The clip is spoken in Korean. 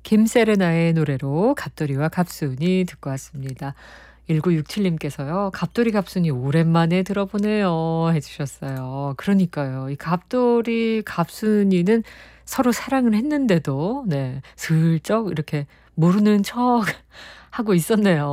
김세레나의 노래로 갑돌이와 갑순이 듣고 왔습니다. 1967님께서요. 갑돌이 갑순이 오랜만에 들어보네요 해 주셨어요. 그러니까요. 이 갑돌이 갑순이는 서로 사랑을 했는데도 네 슬쩍 이렇게 모르는 척 하고 있었네요.